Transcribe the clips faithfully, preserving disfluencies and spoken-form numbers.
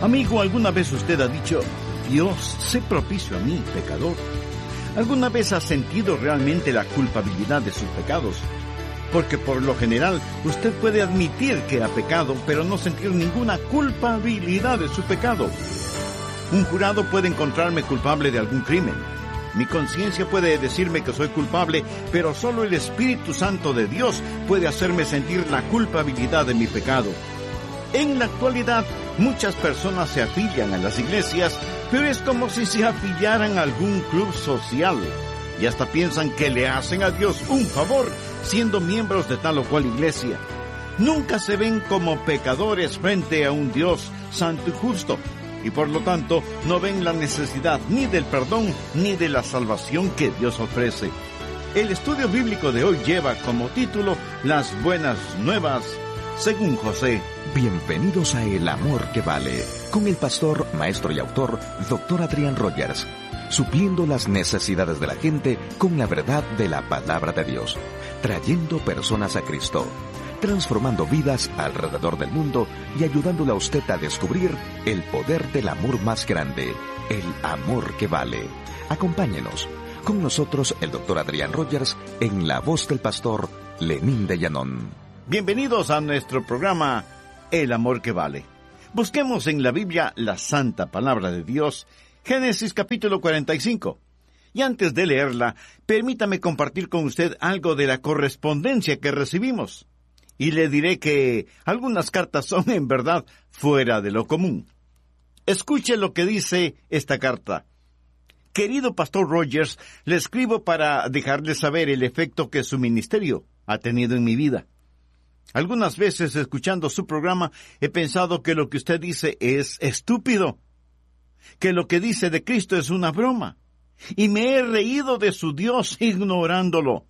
Amigo, ¿alguna vez usted ha dicho, Dios, sé propicio a mí, pecador? ¿Alguna vez ha sentido realmente la culpabilidad de sus pecados? Porque por lo general usted puede admitir que ha pecado, pero no sentir ninguna culpabilidad de su pecado. Un jurado puede encontrarme culpable de algún crimen. Mi conciencia puede decirme que soy culpable, pero solo el Espíritu Santo de Dios puede hacerme sentir la culpabilidad de mi pecado. En la actualidad, muchas personas se afilian a las iglesias, pero es como si se afiliaran a algún club social. Y hasta piensan que le hacen a Dios un favor siendo miembros de tal o cual iglesia. Nunca se ven como pecadores frente a un Dios santo y justo, y por lo tanto no ven la necesidad ni del perdón ni de la salvación que Dios ofrece. El estudio bíblico de hoy lleva como título Las Buenas Nuevas según José. Bienvenidos a El Amor que Vale, con el pastor, maestro y autor, doctor Adrián Rogers, supliendo las necesidades de la gente con la verdad de la palabra de Dios, trayendo personas a Cristo, transformando vidas alrededor del mundo y ayudándole a usted a descubrir el poder del amor más grande, el amor que vale. Acompáñenos. Con nosotros el doctor Adrián Rogers en la voz del pastor Lenín de Llanón. Bienvenidos a nuestro programa El Amor que Vale. Busquemos en la Biblia la santa palabra de Dios, Génesis capítulo cuarenta y cinco. Y antes de leerla, permítame compartir con usted algo de la correspondencia que recibimos. Y le diré que algunas cartas son en verdad fuera de lo común. Escuche lo que dice esta carta. Querido Pastor Rogers, le escribo para dejarle saber el efecto que su ministerio ha tenido en mi vida. Algunas veces, escuchando su programa, he pensado que lo que usted dice es estúpido, que lo que dice de Cristo es una broma, y me he reído de su Dios ignorándolo.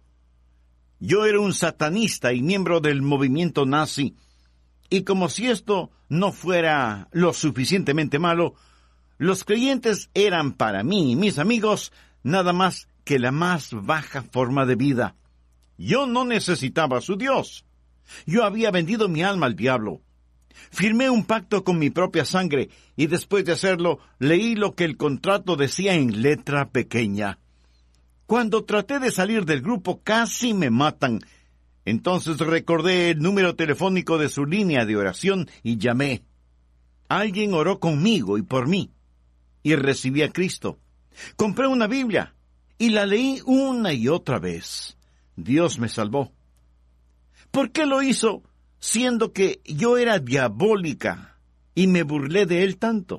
Yo era un satanista y miembro del movimiento nazi, y como si esto no fuera lo suficientemente malo, los creyentes eran para mí y mis amigos nada más que la más baja forma de vida. Yo no necesitaba a su Dios. Yo había vendido mi alma al diablo. Firmé un pacto con mi propia sangre y después de hacerlo leí lo que el contrato decía en letra pequeña. Cuando traté de salir del grupo casi me matan. Entonces recordé el número telefónico de su línea de oración y llamé. Alguien oró conmigo y por mí y recibí a Cristo. Compré una Biblia y la leí una y otra vez. Dios me salvó. ¿Por qué lo hizo, siendo que yo era diabólica y me burlé de él tanto?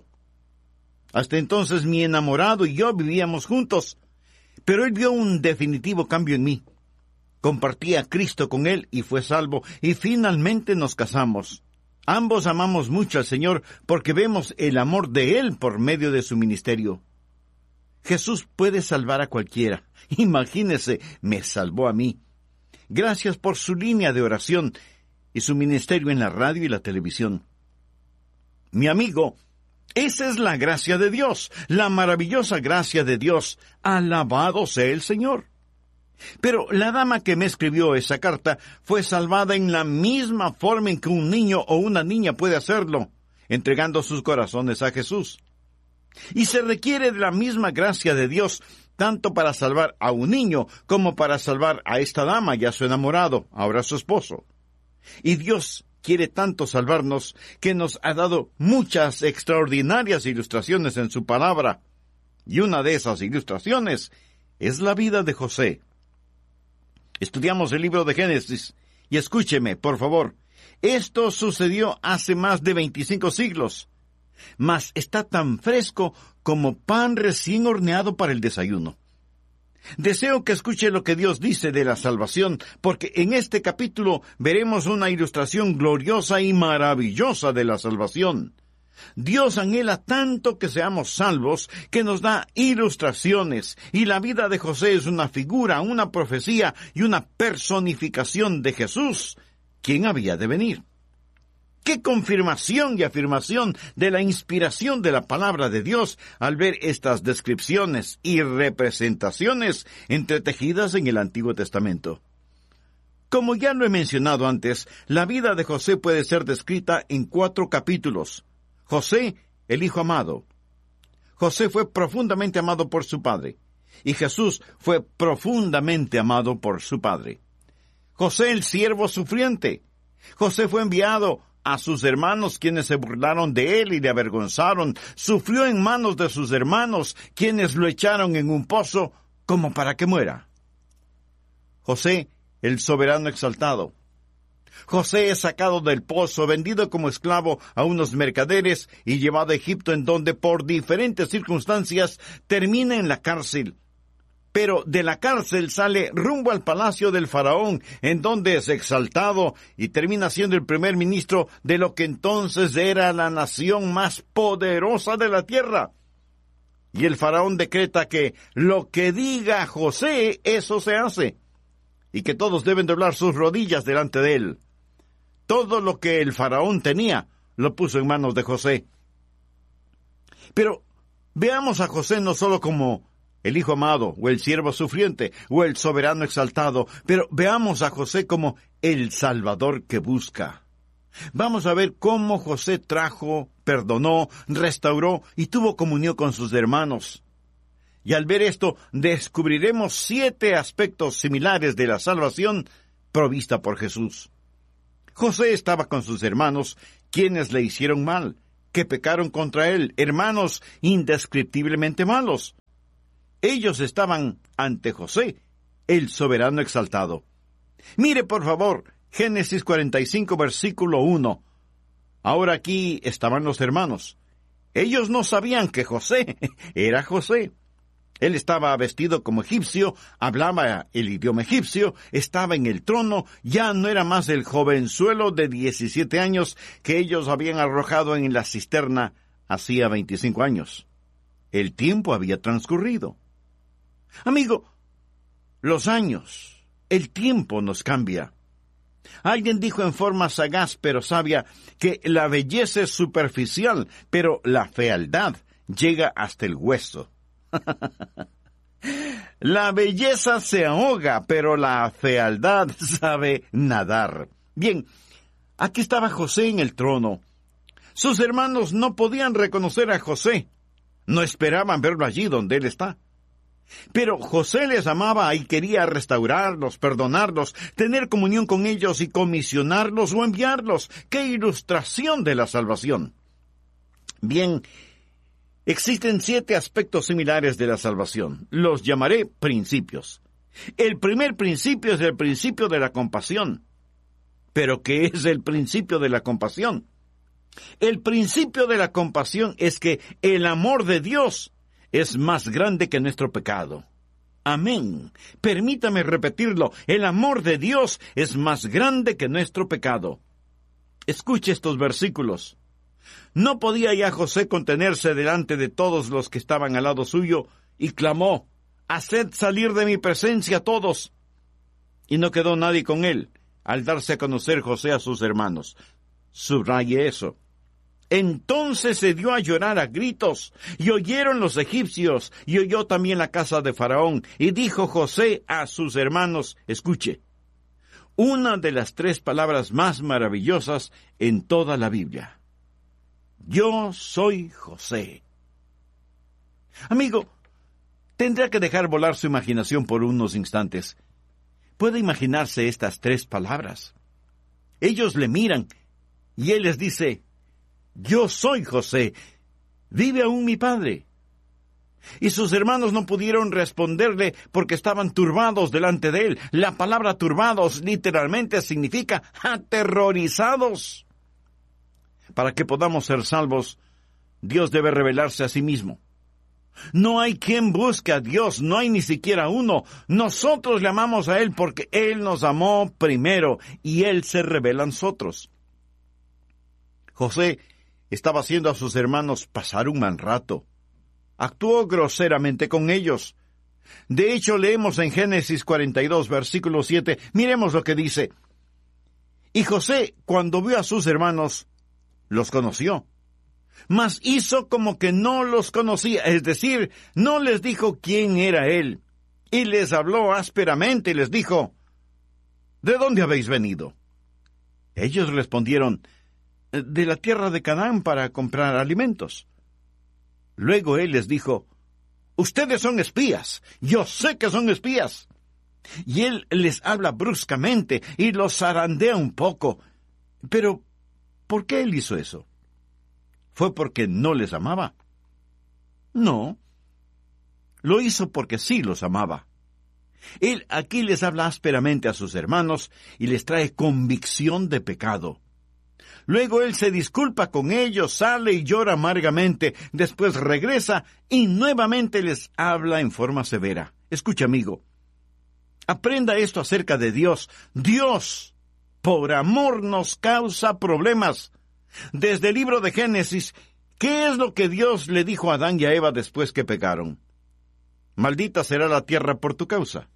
Hasta entonces mi enamorado y yo vivíamos juntos, pero él vio un definitivo cambio en mí. Compartí a Cristo con él y fue salvo, y finalmente nos casamos. Ambos amamos mucho al Señor porque vemos el amor de Él por medio de su ministerio. Jesús puede salvar a cualquiera. Imagínese, me salvó a mí. Gracias por su línea de oración y su ministerio en la radio y la televisión. Mi amigo, esa es la gracia de Dios, la maravillosa gracia de Dios. Alabado sea el Señor. Pero la dama que me escribió esa carta fue salvada en la misma forma en que un niño o una niña puede hacerlo, entregando sus corazones a Jesús. Y se requiere de la misma gracia de Dios, tanto para salvar a un niño como para salvar a esta dama y a su enamorado, ahora su esposo. Y Dios quiere tanto salvarnos que nos ha dado muchas extraordinarias ilustraciones en su palabra. Y una de esas ilustraciones es la vida de José. Estudiamos el libro de Génesis, y escúcheme, por favor. Esto sucedió hace más de veinticinco siglos, mas está tan fresco como pan recién horneado para el desayuno. Deseo que escuche lo que Dios dice de la salvación, porque en este capítulo veremos una ilustración gloriosa y maravillosa de la salvación. Dios anhela tanto que seamos salvos que nos da ilustraciones, y la vida de José es una figura, una profecía y una personificación de Jesús, quien había de venir. ¡Qué confirmación y afirmación de la inspiración de la palabra de Dios al ver estas descripciones y representaciones entretejidas en el Antiguo Testamento! Como ya lo he mencionado antes, la vida de José puede ser descrita en cuatro capítulos. José el Hijo amado. José fue profundamente amado por su padre, y Jesús fue profundamente amado por su padre. José, el siervo sufriente. José fue enviado a sus hermanos, quienes se burlaron de él y le avergonzaron. Sufrió en manos de sus hermanos, quienes lo echaron en un pozo como para que muera. José, el soberano exaltado. José es sacado del pozo, vendido como esclavo a unos mercaderes y llevado a Egipto, en donde por diferentes circunstancias termina en la cárcel. Pero de la cárcel sale rumbo al palacio del faraón, en donde es exaltado y termina siendo el primer ministro de lo que entonces era la nación más poderosa de la tierra. Y el faraón decreta que lo que diga José, eso se hace, y que todos deben doblar sus rodillas delante de él. Todo lo que el faraón tenía, lo puso en manos de José. Pero veamos a José no solo como el Hijo amado, o el siervo sufriente, o el soberano exaltado, pero veamos a José como el Salvador que busca. Vamos a ver cómo José trajo, perdonó, restauró y tuvo comunión con sus hermanos. Y al ver esto, descubriremos siete aspectos similares de la salvación provista por Jesús. José estaba con sus hermanos, quienes le hicieron mal, que pecaron contra él, hermanos indescriptiblemente malos. Ellos estaban ante José, el soberano exaltado. Mire, por favor, Génesis cuarenta y cinco, versículo uno. Ahora aquí estaban los hermanos. Ellos no sabían que José era José. Él estaba vestido como egipcio, hablaba el idioma egipcio, estaba en el trono, ya no era más el jovenzuelo de diecisiete años que ellos habían arrojado en la cisterna hacía veinticinco años. El tiempo había transcurrido. Amigo, los años, el tiempo nos cambia. Alguien dijo en forma sagaz pero sabia que la belleza es superficial, pero la fealdad llega hasta el hueso. La belleza se ahoga, pero la fealdad sabe nadar. Bien, aquí estaba José en el trono. Sus hermanos no podían reconocer a José. No esperaban verlo allí donde él está. Pero José les amaba y quería restaurarlos, perdonarlos, tener comunión con ellos y comisionarlos o enviarlos. ¡Qué ilustración de la salvación! Bien, existen siete aspectos similares de la salvación. Los llamaré principios. El primer principio es el principio de la compasión. ¿Pero qué es el principio de la compasión? El principio de la compasión es que el amor de Dios es más grande que nuestro pecado. Amén. Permítame repetirlo. El amor de Dios es más grande que nuestro pecado. Escuche estos versículos. No podía ya José contenerse delante de todos los que estaban al lado suyo, y clamó: «Haced salir de mi presencia a todos». Y no quedó nadie con él, al darse a conocer José a sus hermanos. Subraye eso. Entonces se dio a llorar a gritos, y oyeron los egipcios, y oyó también la casa de Faraón, y dijo José a sus hermanos, escuche, una de las tres palabras más maravillosas en toda la Biblia. Yo soy José. Amigo, tendrá que dejar volar su imaginación por unos instantes. Puede imaginarse estas tres palabras. Ellos le miran, y él les dice: yo soy José, ¿vive aún mi padre? Y sus hermanos no pudieron responderle porque estaban turbados delante de él. La palabra turbados literalmente significa aterrorizados. Para que podamos ser salvos, Dios debe revelarse a sí mismo. No hay quien busque a Dios, no hay ni siquiera uno. Nosotros le amamos a Él porque Él nos amó primero y Él se revela a nosotros. José estaba haciendo a sus hermanos pasar un mal rato. Actuó groseramente con ellos. De hecho, leemos en Génesis cuarenta y dos, versículo siete, miremos lo que dice. Y José, cuando vio a sus hermanos, los conoció, mas hizo como que no los conocía, es decir, no les dijo quién era él, y les habló ásperamente y les dijo: ¿de dónde habéis venido? Ellos respondieron: de la tierra de Canaán para comprar alimentos. Luego él les dijo, ustedes son espías, yo sé que son espías. Y él les habla bruscamente y los zarandea un poco. Pero, ¿por qué él hizo eso? ¿Fue porque no les amaba? No. Lo hizo porque sí los amaba. Él aquí les habla ásperamente a sus hermanos y les trae convicción de pecado. Luego él se disculpa con ellos, sale y llora amargamente, después regresa y nuevamente les habla en forma severa. Escucha, amigo, aprenda esto acerca de Dios. Dios, por amor, nos causa problemas. Desde el libro de Génesis, ¿qué es lo que Dios le dijo a Adán y a Eva después que pecaron? Maldita será la tierra por tu causa.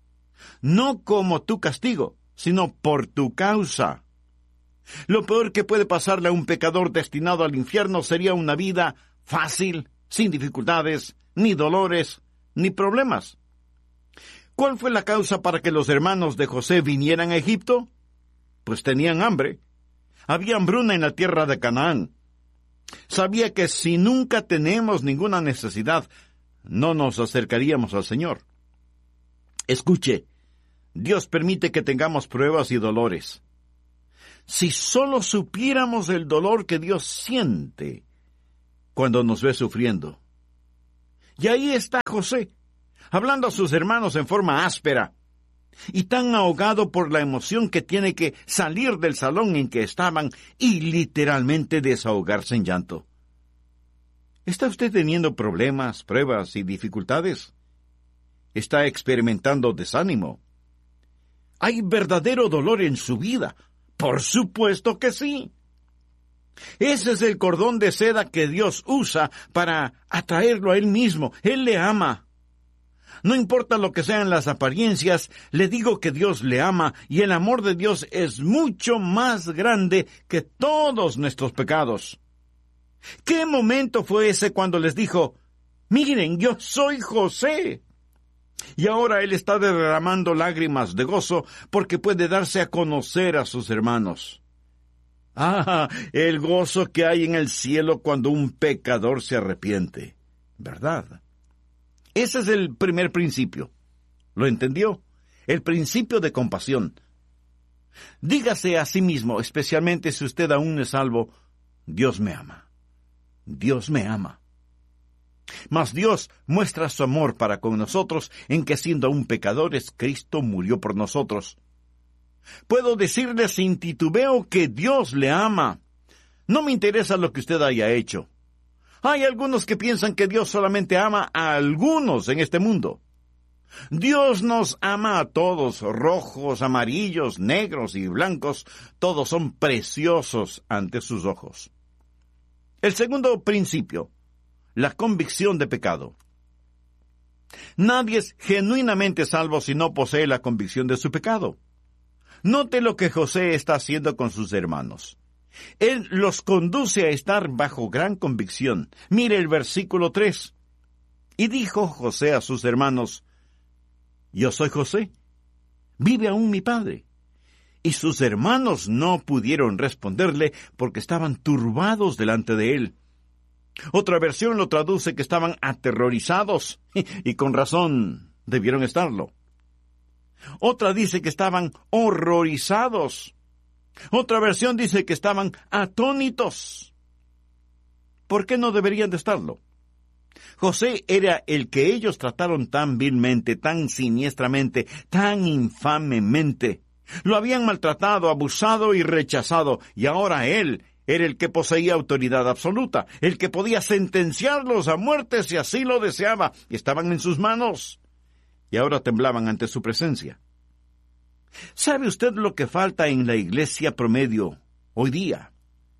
No como tu castigo, sino por tu causa. Lo peor que puede pasarle a un pecador destinado al infierno sería una vida fácil, sin dificultades, ni dolores, ni problemas. ¿Cuál fue la causa para que los hermanos de José vinieran a Egipto? Pues tenían hambre. Había hambruna en la tierra de Canaán. Sabía que si nunca tenemos ninguna necesidad, no nos acercaríamos al Señor. Escuche, Dios permite que tengamos pruebas y dolores. Si solo supiéramos el dolor que Dios siente cuando nos ve sufriendo. Y ahí está José, hablando a sus hermanos en forma áspera, y tan ahogado por la emoción que tiene que salir del salón en que estaban y literalmente desahogarse en llanto. ¿Está usted teniendo problemas, pruebas y dificultades? ¿Está experimentando desánimo? ¿Hay verdadero dolor en su vida? Por supuesto que sí. Ese es el cordón de seda que Dios usa para atraerlo a Él mismo. Él le ama. No importa lo que sean las apariencias, le digo que Dios le ama y el amor de Dios es mucho más grande que todos nuestros pecados. ¿Qué momento fue ese cuando les dijo, miren, yo soy José? Y ahora él está derramando lágrimas de gozo porque puede darse a conocer a sus hermanos. Ah, el gozo que hay en el cielo cuando un pecador se arrepiente, ¿verdad? Ese es el primer principio. ¿Lo entendió? El principio de compasión. Dígase a sí mismo, especialmente si usted aún no es salvo, Dios me ama. Dios me ama. Mas Dios muestra su amor para con nosotros en que siendo aún pecadores, Cristo murió por nosotros. Puedo decirle sin titubeo que Dios le ama. No me interesa lo que usted haya hecho. Hay algunos que piensan que Dios solamente ama a algunos en este mundo. Dios nos ama a todos, rojos, amarillos, negros y blancos. Todos son preciosos ante sus ojos. El segundo principio, la convicción de pecado. Nadie es genuinamente salvo si no posee la convicción de su pecado. Note lo que José está haciendo con sus hermanos. Él los conduce a estar bajo gran convicción. Mire el versículo tres. Y dijo José a sus hermanos, yo soy José, ¿vive aún mi padre? Y sus hermanos no pudieron responderle porque estaban turbados delante de él. Otra versión lo traduce que estaban aterrorizados, y con razón debieron estarlo. Otra dice que estaban horrorizados. Otra versión dice que estaban atónitos. ¿Por qué no deberían de estarlo? José era el que ellos trataron tan vilmente, tan siniestramente, tan infamemente. Lo habían maltratado, abusado y rechazado, y ahora él era el que poseía autoridad absoluta, el que podía sentenciarlos a muerte si así lo deseaba, y estaban en sus manos, y ahora temblaban ante su presencia. ¿Sabe usted lo que falta en la iglesia promedio hoy día?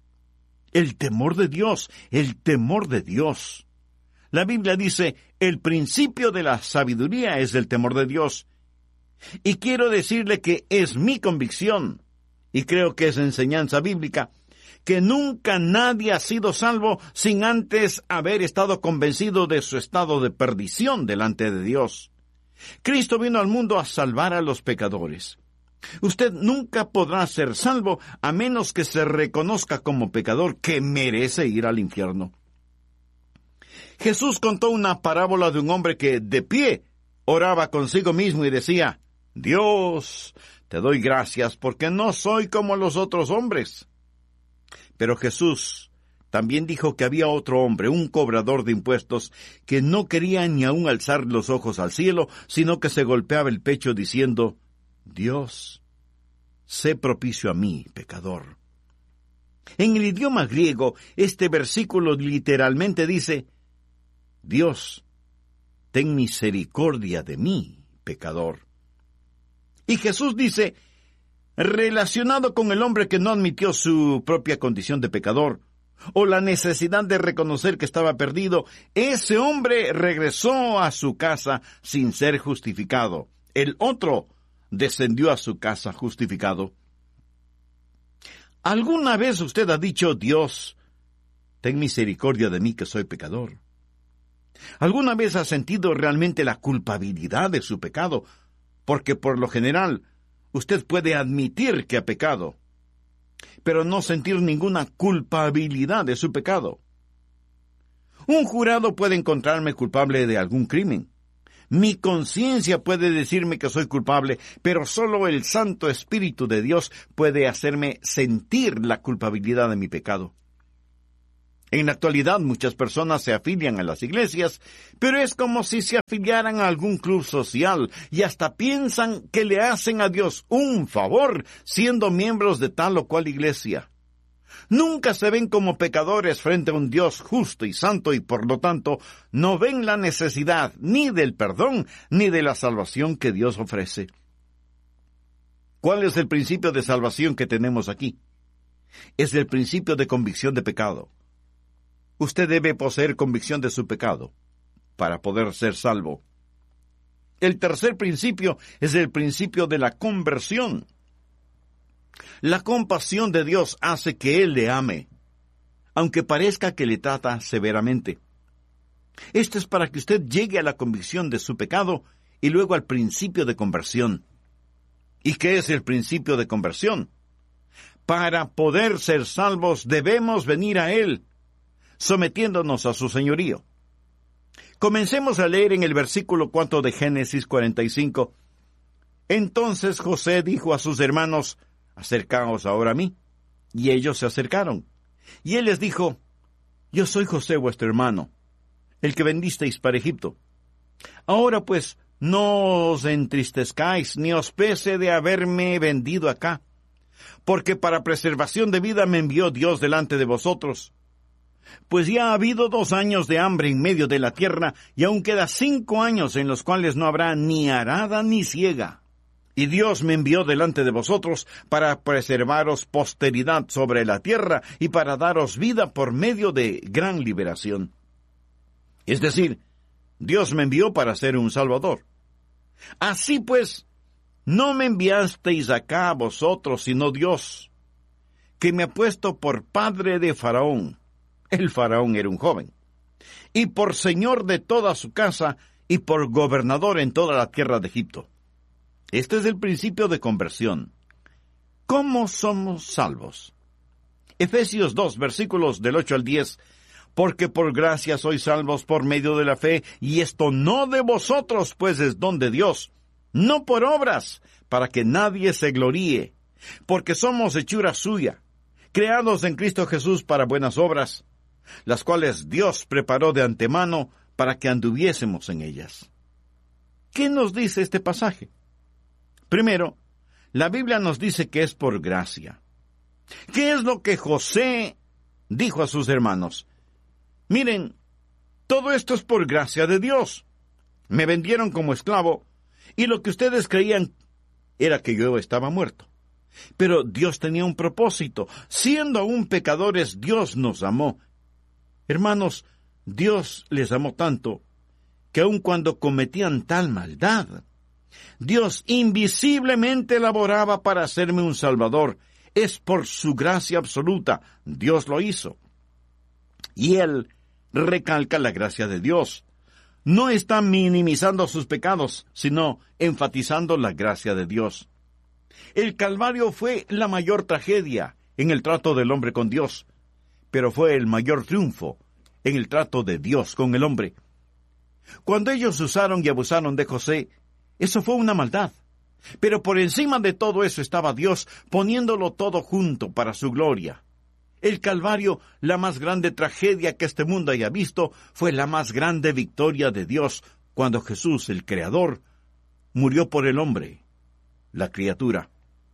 El temor de Dios, el temor de Dios. La Biblia dice, el principio de la sabiduría es el temor de Dios. Y quiero decirle que es mi convicción, y creo que es enseñanza bíblica, que nunca nadie ha sido salvo sin antes haber estado convencido de su estado de perdición delante de Dios. Cristo vino al mundo a salvar a los pecadores. Usted nunca podrá ser salvo a menos que se reconozca como pecador que merece ir al infierno. Jesús contó una parábola de un hombre que, de pie, oraba consigo mismo y decía: Dios, te doy gracias porque no soy como los otros hombres. Pero Jesús también dijo que había otro hombre, un cobrador de impuestos, que no quería ni aún alzar los ojos al cielo, sino que se golpeaba el pecho diciendo: Dios, sé propicio a mí, pecador. En el idioma griego, este versículo literalmente dice: Dios, ten misericordia de mí, pecador. Y Jesús dice, relacionado con el hombre que no admitió su propia condición de pecador, o la necesidad de reconocer que estaba perdido, ese hombre regresó a su casa sin ser justificado. El otro descendió a su casa justificado. ¿Alguna vez usted ha dicho: Dios, ten misericordia de mí que soy pecador? ¿Alguna vez ha sentido realmente la culpabilidad de su pecado? Porque por lo general, usted puede admitir que ha pecado, pero no sentir ninguna culpabilidad de su pecado. Un jurado puede encontrarme culpable de algún crimen. Mi conciencia puede decirme que soy culpable, pero solo el Santo Espíritu de Dios puede hacerme sentir la culpabilidad de mi pecado. En la actualidad muchas personas se afilian a las iglesias, pero es como si se afiliaran a algún club social y hasta piensan que le hacen a Dios un favor siendo miembros de tal o cual iglesia. Nunca se ven como pecadores frente a un Dios justo y santo y por lo tanto no ven la necesidad ni del perdón ni de la salvación que Dios ofrece. ¿Cuál es el principio de salvación que tenemos aquí? Es el principio de convicción de pecado. Usted debe poseer convicción de su pecado para poder ser salvo. El tercer principio es el principio de la conversión. La compasión de Dios hace que Él le ame, aunque parezca que le trata severamente. Esto es para que usted llegue a la convicción de su pecado y luego al principio de conversión. ¿Y qué es el principio de conversión? Para poder ser salvos debemos venir a Él, sometiéndonos a su señorío. Comencemos a leer en el versículo cuatro de Génesis cuarenta y cinco. Entonces José dijo a sus hermanos: acercaos ahora a mí. Y ellos se acercaron. Y él les dijo: yo soy José vuestro hermano, el que vendisteis para Egipto. Ahora pues, no os entristezcáis, ni os pese de haberme vendido acá, porque para preservación de vida me envió Dios delante de vosotros. Pues ya ha habido dos años de hambre en medio de la tierra, y aún queda cinco años en los cuales no habrá ni arada ni siega. Y Dios me envió delante de vosotros para preservaros posteridad sobre la tierra y para daros vida por medio de gran liberación. Es decir, Dios me envió para ser un salvador. Así pues, no me enviasteis acá a vosotros, sino Dios, que me ha puesto por padre de Faraón. El faraón era un joven, y por señor de toda su casa, y por gobernador en toda la tierra de Egipto. Este es el principio de conversión. ¿Cómo somos salvos? Efesios dos, versículos del ocho al diez. Porque por gracia sois salvos por medio de la fe, y esto no de vosotros, pues es don de Dios, no por obras, para que nadie se gloríe, porque somos hechura suya, creados en Cristo Jesús para buenas obras, las cuales Dios preparó de antemano para que anduviésemos en ellas. ¿Qué nos dice este pasaje? Primero, la Biblia nos dice que es por gracia. ¿Qué es lo que José dijo a sus hermanos? Miren, todo esto es por gracia de Dios. Me vendieron como esclavo, y lo que ustedes creían era que yo estaba muerto. Pero Dios tenía un propósito. Siendo aún pecadores, Dios nos amó. Hermanos, Dios les amó tanto que aun cuando cometían tal maldad, Dios invisiblemente laboraba para hacerme un salvador. Es por su gracia absoluta. Dios lo hizo. Y Él recalca la gracia de Dios. No está minimizando sus pecados, sino enfatizando la gracia de Dios. El Calvario fue la mayor tragedia en el trato del hombre con Dios, pero fue el mayor triunfo en el trato de Dios con el hombre. Cuando ellos usaron y abusaron de José, eso fue una maldad. Pero por encima de todo eso estaba Dios poniéndolo todo junto para su gloria. El Calvario, la más grande tragedia que este mundo haya visto, fue la más grande victoria de Dios cuando Jesús, el Creador, murió por el hombre, la criatura.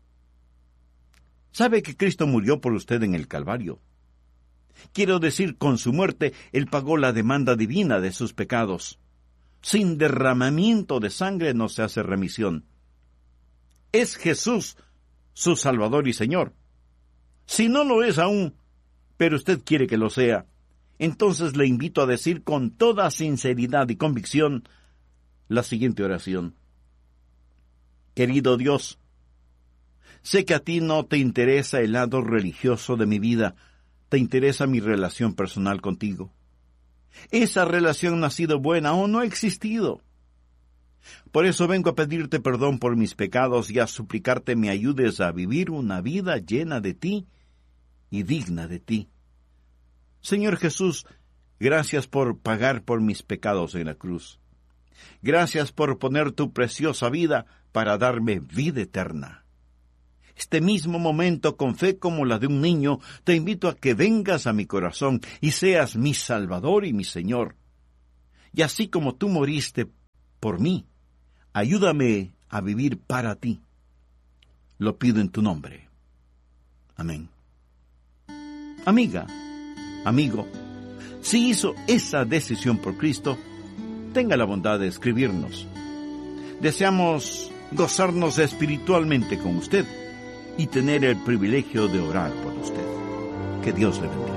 ¿Sabe que Cristo murió por usted en el Calvario? Quiero decir, con su muerte, Él pagó la demanda divina de sus pecados. Sin derramamiento de sangre no se hace remisión. Es Jesús su Salvador y Señor. Si no lo es aún, pero usted quiere que lo sea, entonces le invito a decir con toda sinceridad y convicción la siguiente oración. Querido Dios, sé que a ti no te interesa el lado religioso de mi vida, te interesa mi relación personal contigo. Esa relación no ha sido buena o no ha existido. Por eso vengo a pedirte perdón por mis pecados y a suplicarte me ayudes a vivir una vida llena de ti y digna de ti. Señor Jesús, gracias por pagar por mis pecados en la cruz. Gracias por poner tu preciosa vida para darme vida eterna. Este mismo momento, con fe como la de un niño, te invito a que vengas a mi corazón y seas mi Salvador y mi Señor. Y así como tú moriste por mí, ayúdame a vivir para ti. Lo pido en tu nombre. Amén. Amiga, amigo, si hizo esa decisión por Cristo, tenga la bondad de escribirnos. Deseamos gozarnos espiritualmente con usted y tener el privilegio de orar por usted. Que Dios le bendiga.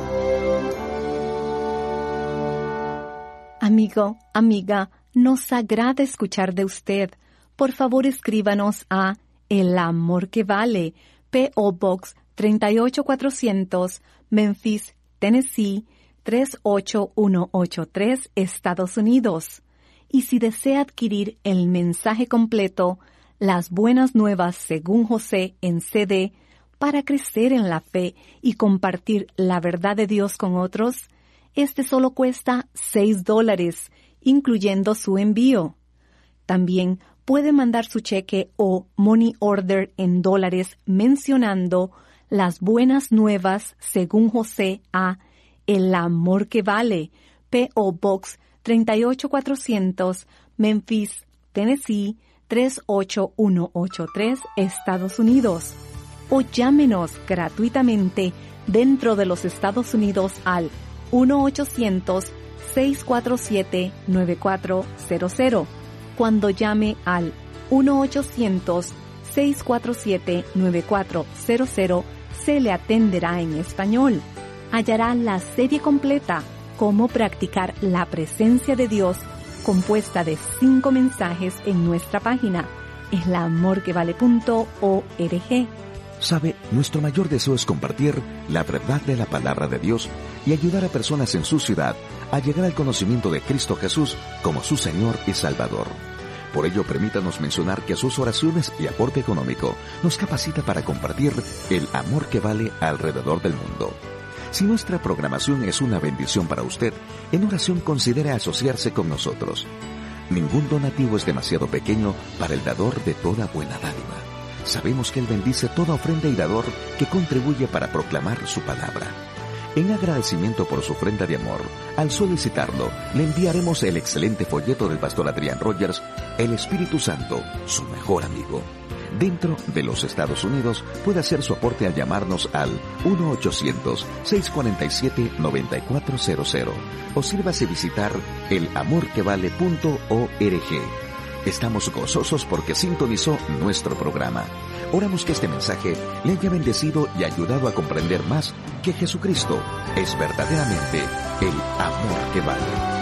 Amigo, amiga, nos agrada escuchar de usted. Por favor, escríbanos a El Amor que Vale, P O Box treinta y ocho cuatrocientos, Memphis, Tennessee, tres ocho uno ocho tres, Estados Unidos. Y si desea adquirir el mensaje completo, Las Buenas Nuevas según José en C D, para crecer en la fe y compartir la verdad de Dios con otros, este solo cuesta seis dólares, incluyendo su envío. También puede mandar su cheque o money order en dólares mencionando Las Buenas Nuevas según José a El Amor que Vale, P O Box treinta y ocho cuatrocientos, Memphis, Tennessee, tres ocho uno ocho tres, Estados Unidos. O llámenos gratuitamente dentro de los Estados Unidos al uno ochocientos, seis cuatro siete, nueve cuatro cero cero. Cuando llame al uno ochocientos, seis cuatro siete, nueve cuatro cero cero, se le atenderá en español. Hallará la serie completa, Cómo practicar la presencia de Dios, compuesta de cinco mensajes en nuestra página, el amor que vale punto org. Sabe, nuestro mayor deseo es compartir la verdad de la palabra de Dios y ayudar a personas en su ciudad a llegar al conocimiento de Cristo Jesús como su Señor y Salvador. Por ello, permítanos mencionar que sus oraciones y aporte económico nos capacita para compartir el amor que vale alrededor del mundo. Si nuestra programación es una bendición para usted, en oración considere asociarse con nosotros. Ningún donativo es demasiado pequeño para el dador de toda buena dádiva. Sabemos que Él bendice toda ofrenda y dador que contribuye para proclamar su palabra. En agradecimiento por su ofrenda de amor, al solicitarlo, le enviaremos el excelente folleto del pastor Adrián Rogers, El Espíritu Santo, su mejor amigo. Dentro de los Estados Unidos, puede hacer su aporte al llamarnos al uno ochocientos, seis cuatro siete, nueve cuatro cero cero o sírvase visitar el amor que vale punto org. Estamos gozosos porque sintonizó nuestro programa. Oramos que este mensaje le haya bendecido y ayudado a comprender más que Jesucristo es verdaderamente el amor que vale.